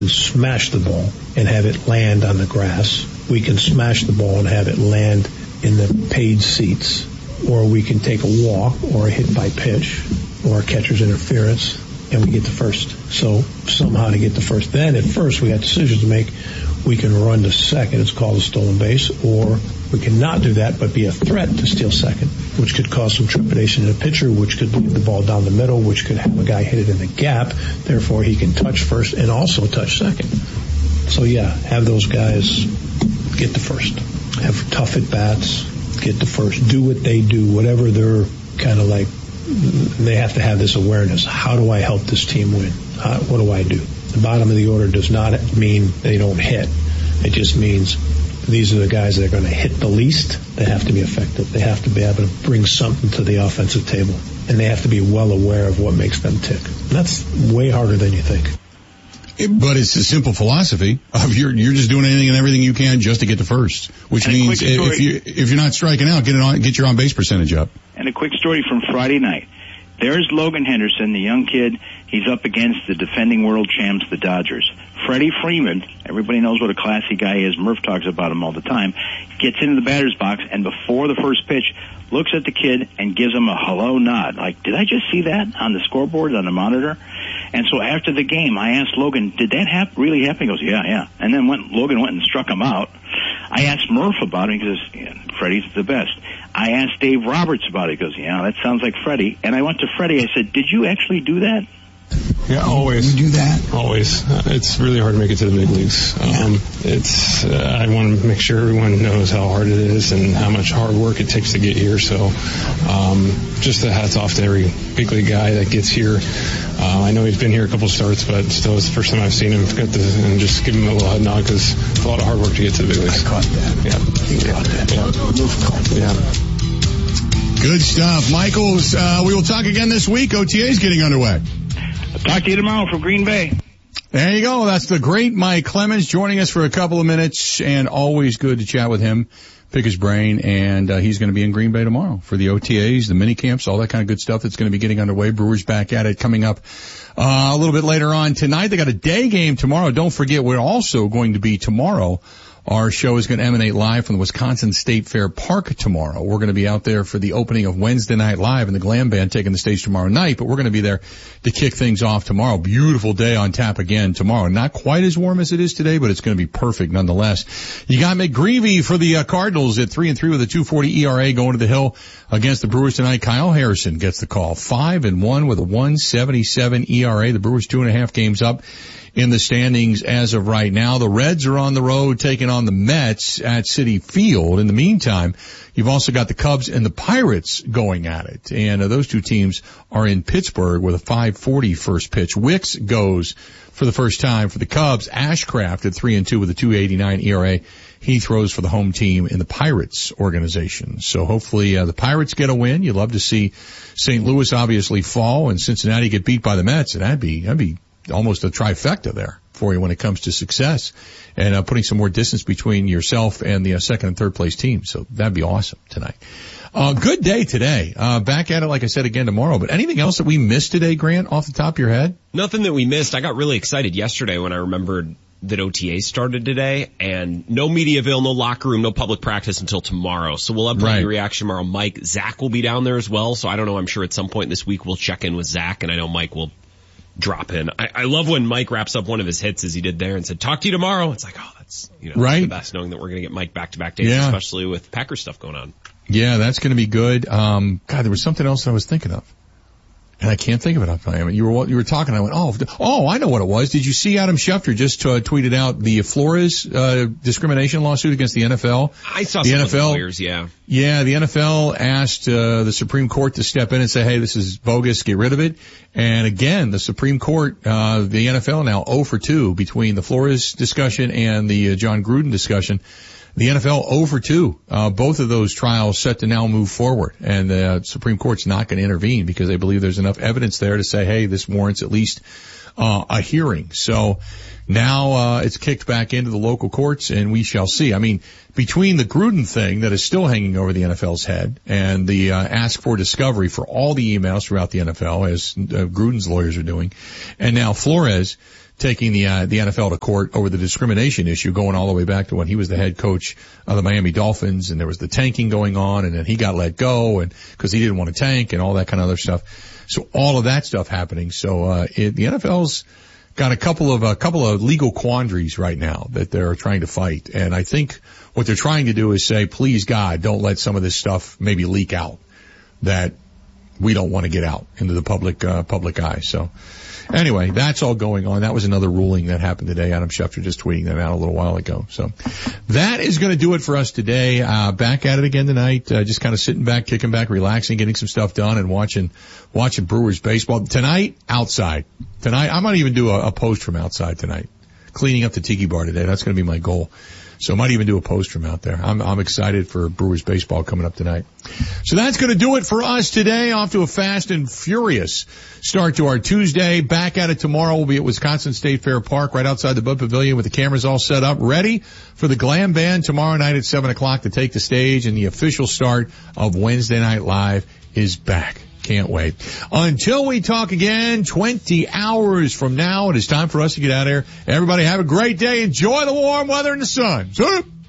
smash the ball and have it land on the grass. We can smash the ball and have it land in the paid seats. Or we can take a walk or a hit by pitch or a catcher's interference and we get the first. So somehow to get the first. Then at first we got decisions to make. We can run to second. It's called a stolen base. Or we can not do that but be a threat to steal second, which could cause some trepidation in the pitcher, which could leave the ball down the middle, which could have a guy hit it in the gap. Therefore, he can touch first and also touch second. So, yeah, have those guys get the first. Have tough at-bats, get the first. Do what they do, whatever they're kind of like. They have to have this awareness. How do I help this team win? What do I do? The bottom of the order does not mean they don't hit. It just means these are the guys that are going to hit the least. They have to be effective. They have to be able to bring something to the offensive table. And they have to be well aware of what makes them tick. And that's way harder than you think. But it's a simple philosophy of you're just doing anything and everything you can just to get to first, which means if you're not striking out, get your on base percentage up. And a quick story from Friday night. There's Logan Henderson, the young kid. He's up against the defending world champs, the Dodgers. Freddie Freeman, everybody knows what a classy guy is. Murph talks about him all the time. Gets into the batter's box, and before the first pitch, looks at the kid and gives him a hello nod. Like, did I just see that on the scoreboard, on the monitor? And so after the game, I asked Logan, did that really happen? He goes, yeah. And then Logan went and struck him out. I asked Murph about it. He goes, yeah, Freddie's the best. I asked Dave Roberts about it. He goes, yeah, that sounds like Freddie. And I went to Freddie. I said, did you actually do that? Yeah, always. You do that? Always. It's really hard to make it to the big leagues. I want to make sure everyone knows how hard it is and how much hard work it takes to get here. So, just a hats off to every big league guy that gets here. I know he's been here a couple starts, but still it's the first time I've seen him. And just give him a little head nod because it's a lot of hard work to get to the big leagues. I caught that. Yeah. Caught that. Yeah. Good stuff. Michaels, we will talk again this week. OTA is getting underway. I'll talk to you tomorrow from Green Bay. There you go. That's the great Mike Clemens joining us for a couple of minutes, and always good to chat with him, pick his brain, and he's going to be in Green Bay tomorrow for the OTAs, the mini camps, all that kind of good stuff that's going to be getting underway. Brewers back at it coming up a little bit later on tonight. They got a day game tomorrow. Don't forget, we're also going to be tomorrow. Our show is going to emanate live from the Wisconsin State Fair Park tomorrow. We're going to be out there for the opening of Wednesday Night Live and the Glam Band taking the stage tomorrow night, but we're going to be there to kick things off tomorrow. Beautiful day on tap again tomorrow. Not quite as warm as it is today, but it's going to be perfect nonetheless. You got McGreevy for the Cardinals at 3-3 with a 2.40 ERA going to the hill against the Brewers tonight. Kyle Harrison gets the call. 5-1 with a 1.77 ERA. The Brewers 2.5 games up in the standings as of right now. The Reds are on the road taking on the Mets at Citi Field. In the meantime, you've also got the Cubs and the Pirates going at it. And those two teams are in Pittsburgh with a 5:40 first pitch. Wicks goes for the first time for the Cubs. Ashcraft at 3-2 with a 2.89 ERA. He throws for the home team in the Pirates organization. So hopefully the Pirates get a win. You'd love to see St. Louis obviously fall and Cincinnati get beat by the Mets. And that'd be almost a trifecta there for you when it comes to success and putting some more distance between yourself and the second and third place team. So that'd be awesome tonight. Good day today. Back at it, like I said, again tomorrow. But anything else that we missed today, Grant, off the top of your head? Nothing that we missed. I got really excited yesterday when I remembered that OTA started today, and no Mediaville, no locker room, no public practice until tomorrow. So we'll have plenty of reaction tomorrow. Mike, Zach will be down there as well. So I don't know. I'm sure at some point this week we'll check in with Zach, and I know Mike will drop in. I love when Mike wraps up one of his hits as he did there and said, talk to you tomorrow. It's like, oh, that's, the best knowing that we're going to get Mike back-to-back days, especially with Packers stuff going on. Yeah, that's going to be good. God, there was something else I was thinking of. And I can't think of it. I mean, you were talking. I went, oh, I know what it was. Did you see Adam Schefter just tweeted out the Flores discrimination lawsuit against the NFL? I saw some of the lawyers, yeah. Yeah, the NFL asked the Supreme Court to step in and say, hey, this is bogus, get rid of it. And again, the Supreme Court, the NFL now 0 for 2 between the Flores discussion and the John Gruden discussion. The NFL 0 for 2. Both of those trials set to now move forward, and the Supreme Court's not going to intervene because they believe there's enough evidence there to say, hey, this warrants at least a hearing. So now it's kicked back into the local courts, and we shall see. I mean, between the Gruden thing that is still hanging over the NFL's head and the ask for discovery for all the emails throughout the NFL, as Gruden's lawyers are doing, and now Flores, taking the NFL to court over the discrimination issue, going all the way back to when he was the head coach of the Miami Dolphins, and there was the tanking going on, and then he got let go, and because he didn't want to tank and all that kind of other stuff. So all of that stuff happening. So the NFL's got a couple of legal quandaries right now that they're trying to fight, and I think what they're trying to do is say, please God, don't let some of this stuff maybe leak out that we don't want to get out into the public eye. So anyway, that's all going on. That was another ruling that happened today. Adam Schefter just tweeting that out a little while ago. So that is going to do it for us today. Back at it again tonight. Just kind of sitting back, kicking back, relaxing, getting some stuff done, and watching Brewers baseball tonight. Outside tonight, I might even do a post from outside tonight. Cleaning up the Tiki Bar today. That's going to be my goal. So I might even do a post from out there. I'm excited for Brewers baseball coming up tonight. So that's going to do it for us today. Off to a fast and furious start to our Tuesday. Back at it tomorrow. We'll be at Wisconsin State Fair Park right outside the Bud Pavilion with the cameras all set up, ready for the Glam Band tomorrow night at 7 o'clock to take the stage, and the official start of Wednesday Night Live is back. Can't wait. Until we talk again 20 hours from now, it is time for us to get out of here. Everybody have a great day. Enjoy the warm weather and the sun. See ya.